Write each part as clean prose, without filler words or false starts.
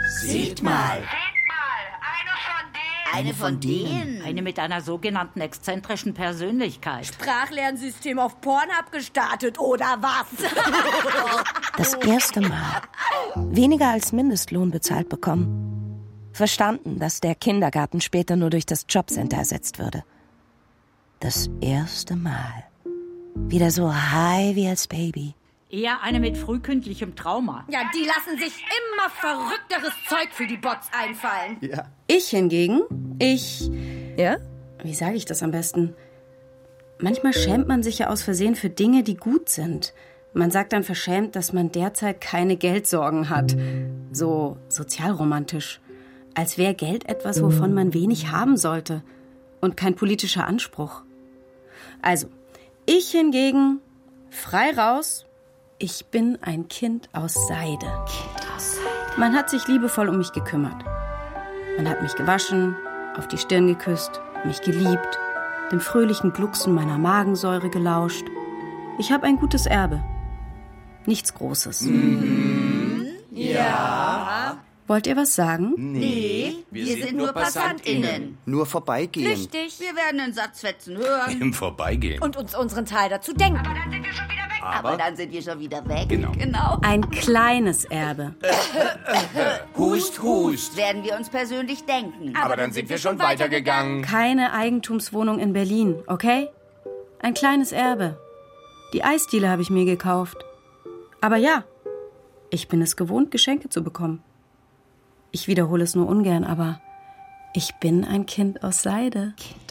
Seht mal. Eine von denen? Eine mit einer sogenannten exzentrischen Persönlichkeit. Sprachlernsystem auf Pornhub gestartet, oder was? Das erste Mal weniger als Mindestlohn bezahlt bekommen. Verstanden, dass der Kindergarten später nur durch das Jobcenter ersetzt würde. Das erste Mal. Wieder so high wie als Baby. Eher eine mit frühkindlichem Trauma. Ja, die lassen sich immer verrückteres Zeug für die Bots einfallen. Ja. Ich hingegen, Ja? wie sage ich das am besten? Manchmal schämt man sich ja aus Versehen für Dinge, die gut sind. Man sagt dann verschämt, dass man derzeit keine Geldsorgen hat. So sozialromantisch. Als wäre Geld etwas, wovon man wenig haben sollte. Und kein politischer Anspruch. Also, ich hingegen, frei raus, ich bin ein Kind aus Seide. Man hat sich liebevoll um mich gekümmert. Man hat mich gewaschen, auf die Stirn geküsst, mich geliebt, dem fröhlichen Glucksen meiner Magensäure gelauscht. Ich habe ein gutes Erbe. Nichts Großes. Ja. Wollt ihr was sagen? Nee, wir sind nur PassantInnen. Nur vorbeigehen. Flüchtig. Wir werden den Satz fetzen hören. Im Vorbeigehen. Und uns unseren Teil dazu denken. Aber dann sind wir schon wieder weg. Genau. Ein kleines Erbe. Hust, hust. Werden wir uns persönlich denken. Aber dann sind wir schon weitergegangen. Keine Eigentumswohnung in Berlin, okay? Ein kleines Erbe. Die Eisdiele habe ich mir gekauft. Aber ja, ich bin es gewohnt, Geschenke zu bekommen. Ich wiederhole es nur ungern, aber ich bin ein Kind aus Seide.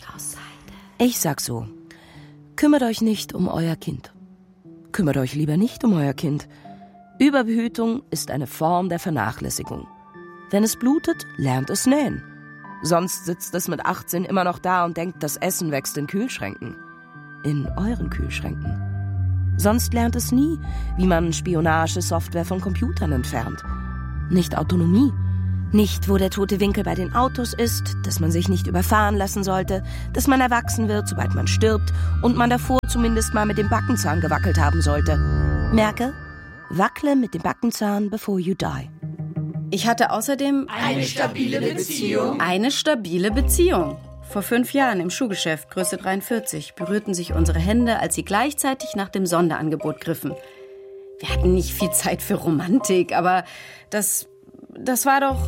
Ich sag so, kümmert euch nicht um euer Kind. Kümmert euch lieber nicht um euer Kind. Überbehütung ist eine Form der Vernachlässigung. Wenn es blutet, lernt es nähen. Sonst sitzt es mit 18 immer noch da und denkt, das Essen wächst in Kühlschränken. In euren Kühlschränken. Sonst lernt es nie, wie man Spionagesoftware von Computern entfernt. Nicht Autonomie. Nicht, wo der tote Winkel bei den Autos ist, dass man sich nicht überfahren lassen sollte, dass man erwachsen wird, sobald man stirbt und man davor zumindest mal mit dem Backenzahn gewackelt haben sollte. Merke, wackle mit dem Backenzahn before you die. Ich hatte außerdem Eine stabile Beziehung. eine stabile Beziehung. Vor 5 Jahren im Schuhgeschäft, Größe 43, berührten sich unsere Hände, als sie gleichzeitig nach dem Sonderangebot griffen. Wir hatten nicht viel Zeit für Romantik, aber das war doch...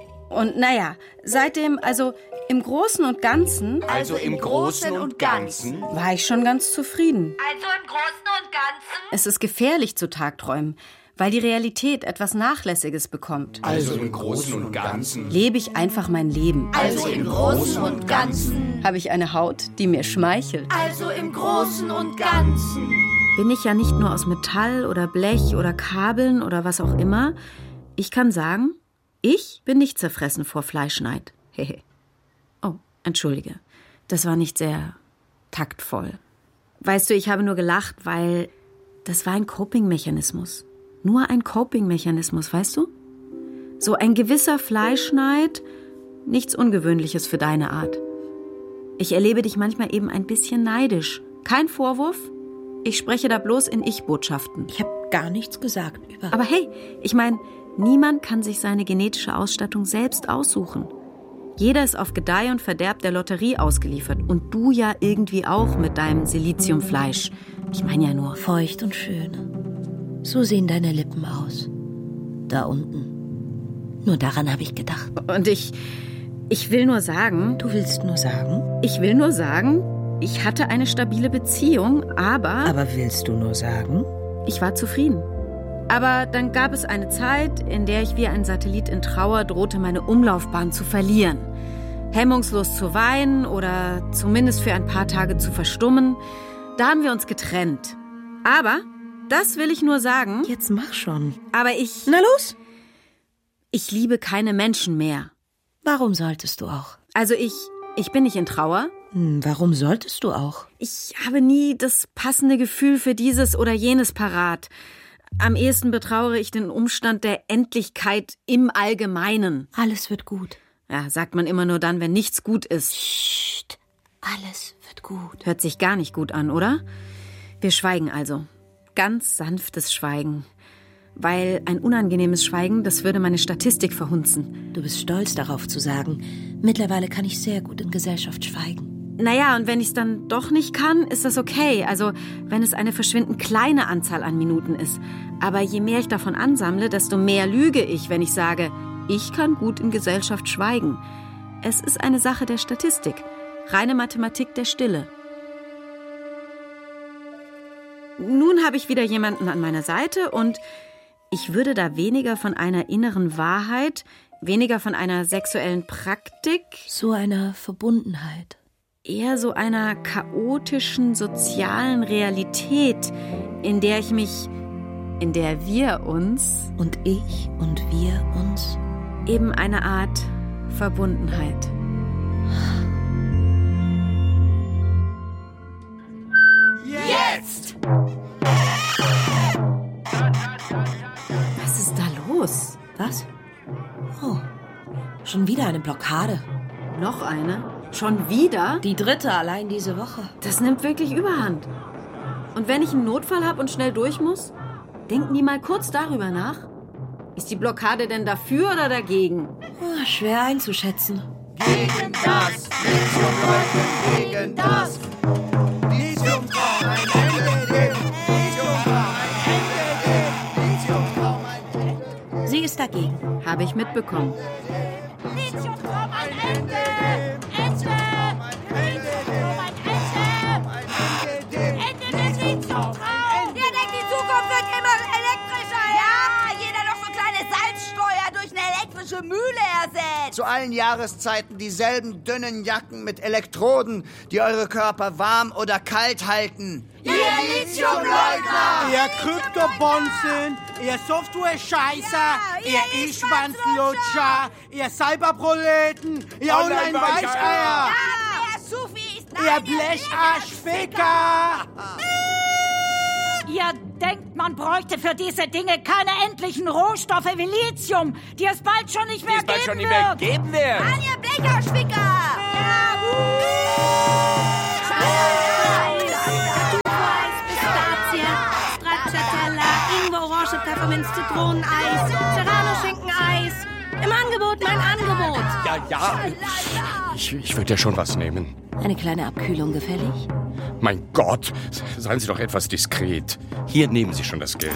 Und naja, seitdem, also im Großen und Ganzen, Also im Großen und Ganzen. war ich schon ganz zufrieden. Also im Großen und Ganzen. Es ist gefährlich zu Tagträumen, weil die Realität etwas Nachlässiges bekommt. Also im Großen und Ganzen. Lebe ich einfach mein Leben. Also im Großen und Ganzen. Habe ich eine Haut, die mir schmeichelt. Also im Großen und Ganzen. Bin ich ja nicht nur aus Metall oder Blech oder Kabeln oder was auch immer. Ich kann sagen, ich bin nicht zerfressen vor Fleischneid. Hehe. Oh, entschuldige. Das war nicht sehr taktvoll. Weißt du, ich habe nur gelacht, weil das war ein Coping-Mechanismus. Nur ein Coping-Mechanismus, weißt du? So ein gewisser Fleischneid, nichts Ungewöhnliches für deine Art. Ich erlebe dich manchmal eben ein bisschen neidisch. Kein Vorwurf. Ich spreche da bloß in Ich-Botschaften. Ich habe gar nichts gesagt über... Aber hey, ich meine, niemand kann sich seine genetische Ausstattung selbst aussuchen. Jeder ist auf Gedeih und Verderb der Lotterie ausgeliefert. Und du ja irgendwie auch mit deinem Siliziumfleisch. Ich meine ja nur... Feucht und schön. So sehen deine Lippen aus. Da unten. Nur daran habe ich gedacht. Und ich will nur sagen... Du willst nur sagen? Ich will nur sagen, ich hatte eine stabile Beziehung, aber Aber willst du nur sagen? ich war zufrieden. Aber dann gab es eine Zeit, in der ich wie ein Satellit in Trauer drohte, meine Umlaufbahn zu verlieren. Hemmungslos zu weinen oder zumindest für ein paar Tage zu verstummen. Da haben wir uns getrennt. Aber, das will ich nur sagen, Jetzt mach schon. aber ich Na los! liebe keine Menschen mehr. Warum solltest du auch? Also ich bin nicht in Trauer. Warum solltest du auch? Ich habe nie das passende Gefühl für dieses oder jenes parat. Am ehesten betrauere ich den Umstand der Endlichkeit im Allgemeinen. Alles wird gut. Ja, sagt man immer nur dann, wenn nichts gut ist. Psst. Alles wird gut. Hört sich gar nicht gut an, oder? Wir schweigen also. Ganz sanftes Schweigen. Weil ein unangenehmes Schweigen, das würde meine Statistik verhunzen. Du bist stolz darauf zu sagen, mittlerweile kann ich sehr gut in Gesellschaft schweigen. Naja, und wenn ich es dann doch nicht kann, ist das okay. Also, wenn es eine verschwindend kleine Anzahl an Minuten ist. Aber je mehr ich davon ansammle, desto mehr lüge ich, wenn ich sage, ich kann gut in Gesellschaft schweigen. Es ist eine Sache der Statistik. Reine Mathematik der Stille. Nun habe ich wieder jemanden an meiner Seite und ich würde da weniger von einer inneren Wahrheit, weniger von einer sexuellen Praktik, so einer Verbundenheit, eher so einer chaotischen sozialen Realität, in der wir uns und ich und wir uns, eben eine Art Verbundenheit. Jetzt! Was ist da los? Was? Oh, schon wieder eine Blockade. Noch eine? Schon wieder? Die 3. allein diese Woche. Das nimmt wirklich Überhand. Und wenn ich einen Notfall habe und schnell durch muss, denken die mal kurz darüber nach. Ist die Blockade denn dafür oder dagegen? Oh, schwer einzuschätzen. Gegen das! Lithium-Leugnen gegen das! Lithium braucht ein Ende! Lithium braucht ein Ende! Lithium braucht ein Ende! Sie ist dagegen. Habe ich mitbekommen. Lithium braucht ein Ende! Ende! Ende des Lithiumtraums! Ihr denkt, die Zukunft wird immer elektrischer, ja? Jeder noch so kleine Salzsteuer durch eine elektrische Mühle ersetzt. Zu allen Jahreszeiten dieselben dünnen Jacken mit Elektroden, die eure Körper warm oder kalt halten. Ihr Lithiumleugner! Ihr Kryptobonzen, ihr Software-Scheißer, ihr E-Schwanzlutscher, ihr Cyberproleten, ihr Online-Weicheier, Der Sufi ist ihr Blecharschficker! Ihr denkt, man bräuchte für diese Dinge keine endlichen Rohstoffe wie Lithium, die es bald schon nicht mehr geben wird. An ihr Blecherschwicker! Pistazie, Stracciatella, Ingwer, Orange, Pfefferminz, Zitroneneis, Serrano-Schinkeneis. Im Angebot, mein Angebot. Ja. Ich würde ja schon was nehmen. Eine kleine Abkühlung gefällig? Mein Gott, seien Sie doch etwas diskret. Hier nehmen Sie schon das Geld.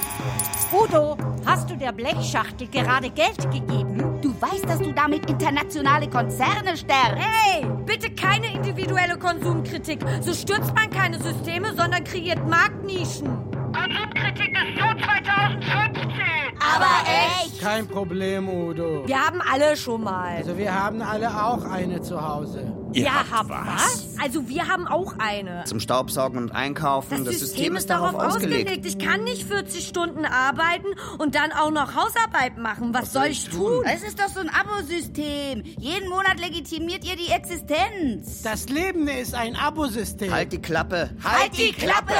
Udo, hast du der Blechschachtel gerade Geld gegeben? Du weißt, dass du damit internationale Konzerne stärkst. Hey, bitte keine individuelle Konsumkritik. So stürzt man keine Systeme, sondern kreiert Marktnischen. Konsumkritik ist so 2015. Aber echt? Kein Problem, Udo. Wir haben alle schon mal. Also wir haben alle auch eine zu Hause. Ihr Ja, habt was? Also wir haben auch eine. Zum Staubsaugen und Einkaufen. Das System ist darauf ausgelegt. Ich kann nicht 40 Stunden arbeiten und dann auch noch Hausarbeit machen. Was soll ich tun? Es ist doch so ein Abosystem. Jeden Monat legitimiert ihr die Existenz. Das Leben ist ein Abosystem. Halt die Klappe. Halt die Klappe!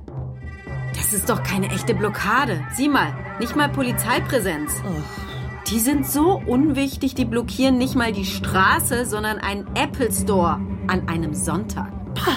Das ist doch keine echte Blockade. Sieh mal, nicht mal Polizeipräsenz. Die sind so unwichtig, die blockieren nicht mal die Straße, sondern einen Apple Store an einem Sonntag.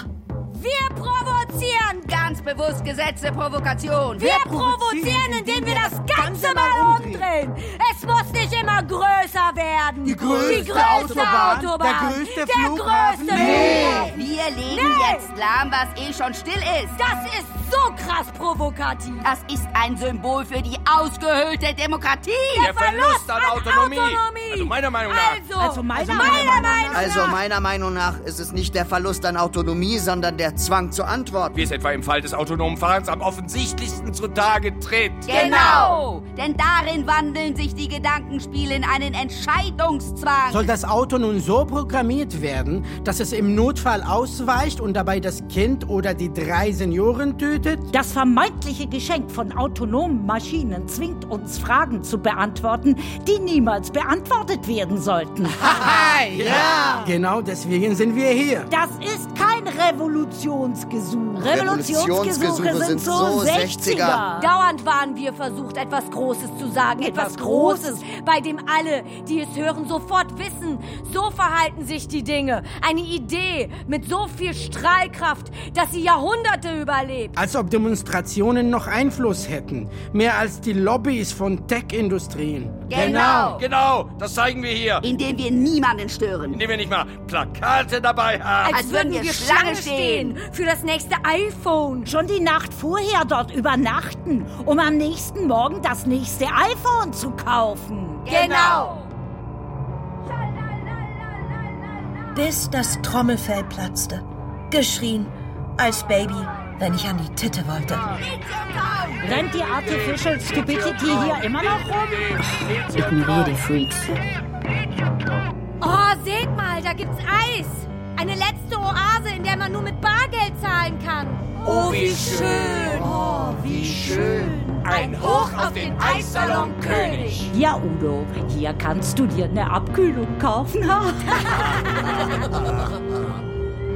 Wir provozieren ganz bewusst Gesetze, Provokation. Wir provozieren, indem wir das Ganze mal umdrehen. Es muss nicht immer größer werden. Die größte Autobahn, der größte Flughafen. Wir legen jetzt lahm, was eh schon still ist. Das ist so krass provokativ. Das ist ein Symbol für die ausgehöhlte Demokratie. Der Verlust an Autonomie. Also meiner Meinung nach. Also meiner Meinung nach. Also meiner Meinung nach ist es nicht der Verlust an Autonomie, sondern der Zwang zu antworten. Wie es etwa im Fall des autonomen Fahrens am offensichtlichsten zutage tritt. Genau, denn darin wandeln sich die Gedankenspiele in einen Entscheidungszwang. Soll das Auto nun so programmiert werden, dass es im Notfall ausweicht und dabei das Kind oder die 3 Senioren tötet? Das vermeintliche Geschenk von autonomen Maschinen zwingt uns, Fragen zu beantworten, die niemals beantwortet werden sollten. Ja! Genau deswegen sind wir hier. Das ist kein Revolutionsgesuch. Revolutionsgesuche sind so 60er. Dauernd waren wir versucht, etwas Großes zu sagen. Etwas Großes, bei dem alle, die es hören, und sofort wissen, so verhalten sich die Dinge. Eine Idee mit so viel Strahlkraft, dass sie Jahrhunderte überlebt. Als ob Demonstrationen noch Einfluss hätten. Mehr als die Lobbys von Tech-Industrien. Genau, das zeigen wir hier. Indem wir niemanden stören. Indem wir nicht mal Plakate dabei haben. Als würden wir Schlange stehen für das nächste iPhone. Schon die Nacht vorher dort übernachten, um am nächsten Morgen das nächste iPhone zu kaufen. Genau. Bis das Trommelfell platzte. Geschrien, als Baby, wenn ich an die Titte wollte. Rennt die Artificial Stupidity hier immer noch rum? Ignoriere die Freaks. Oh, seht mal, da gibt's Eis. Eine letzte Oase, in der man nur mit Bargeld zahlen kann. Oh, wie schön. Oh, wie schön. Ein Hoch auf den Eissalon König. Ja, Udo, hier kannst du dir eine Abkühlung kaufen.